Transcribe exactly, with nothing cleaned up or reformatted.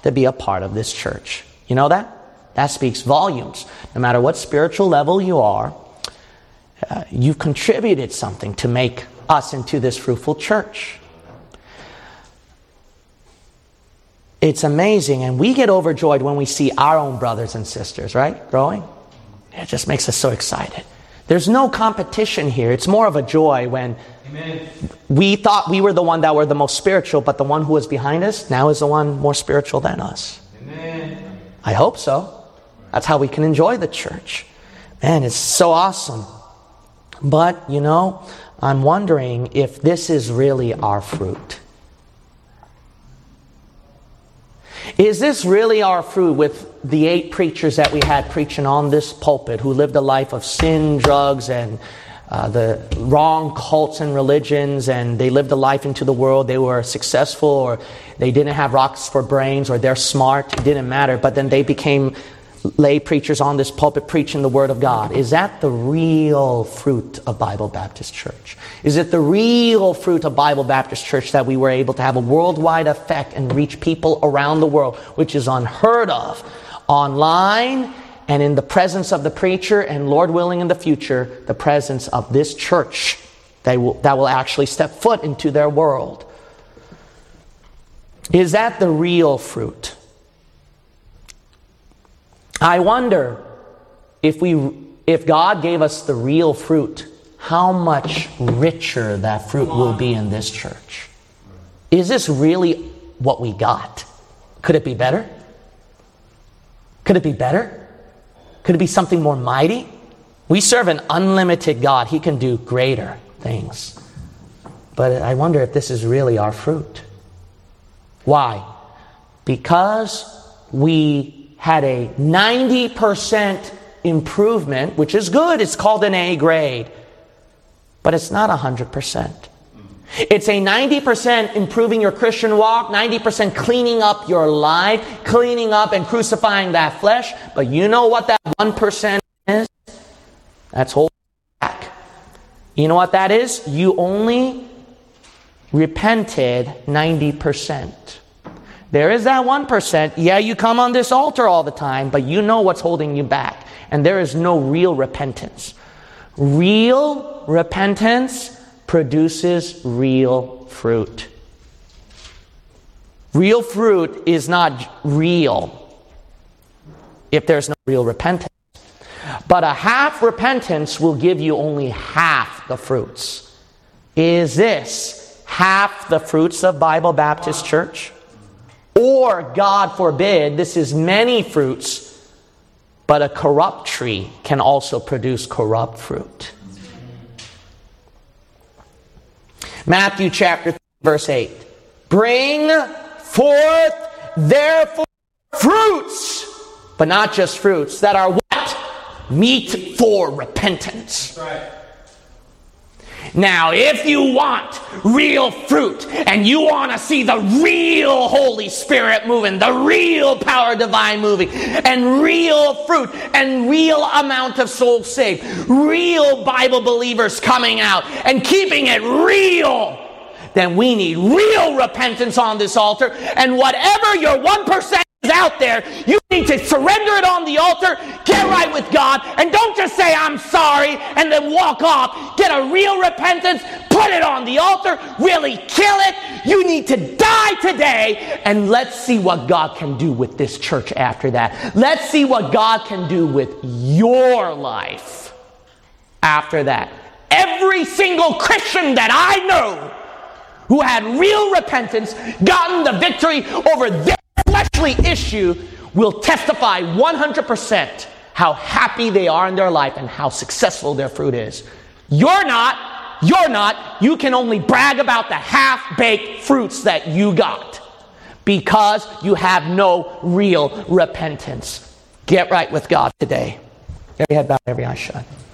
to be a part of this church. You know that? That speaks volumes. No matter what spiritual level you are, uh, you've contributed something to make us into this fruitful church. It's amazing, and we get overjoyed when we see our own brothers and sisters, right, growing. It just makes us so excited. There's no competition here. It's more of a joy when Amen. We thought we were the one that were the most spiritual, but the one who was behind us now is the one more spiritual than us. Amen. I hope so. That's how we can enjoy the church. Man, it's so awesome. But, you know, I'm wondering if this is really our fruit. Is this really our fruit with the eight preachers that we had preaching on this pulpit who lived a life of sin, drugs, and uh, the wrong cults and religions, and they lived a life into the world? They were successful, or they didn't have rocks for brains, or they're smart. It didn't matter. But then they became lay preachers on this pulpit preaching the Word of God. Is that the real fruit of Bible Baptist Church? Is it the real fruit of Bible Baptist Church that we were able to have a worldwide effect and reach people around the world, which is unheard of, online and in the presence of the preacher, and Lord willing in the future, the presence of this church that will, that will actually step foot into their world? Is that the real fruit? I wonder if we, if God gave us the real fruit, how much richer that fruit will be in this church. Is this really what we got? Could it be better? Could it be better? Could it be something more mighty? We serve an unlimited God. He can do greater things. But I wonder if this is really our fruit. Why? Because we had a ninety percent improvement, which is good. It's called an A grade. But it's not one hundred percent. It's a ninety percent improving your Christian walk, ninety percent cleaning up your life, cleaning up and crucifying that flesh. But you know what that one percent is? That's holding back. You know what that is? You only repented ninety percent. There is that one percent. Yeah, you come on this altar all the time, but you know what's holding you back. And there is no real repentance. Real repentance produces real fruit. Real fruit is not real if there's no real repentance. But a half repentance will give you only half the fruits. Is this half the fruits of Bible Baptist Church? Or, God forbid, this is many fruits, but a corrupt tree can also produce corrupt fruit. Matthew chapter three, verse eight. Bring forth therefore fruits, but not just fruits, that are what? Meet for repentance. That's right. Now, if you want real fruit and you want to see the real Holy Spirit moving, the real power divine moving, and real fruit and real amount of souls saved, real Bible believers coming out and keeping it real, then we need real repentance on this altar. And whatever your one percent is out there, you need to surrender it on the altar, get right with God, and don't just say, I'm sorry, and then walk off. Get a real repentance, put it on the altar, really kill it. You need to die today, and let's see what God can do with this church after that. Let's see what God can do with your life after that. Every single Christian that I know who had real repentance, gotten the victory over their fleshly issue, will testify one hundred percent how happy they are in their life and how successful their fruit is. You're not. You're not. You can only brag about the half-baked fruits that you got because you have no real repentance. Get right with God today. Every head bowed, every eye shut.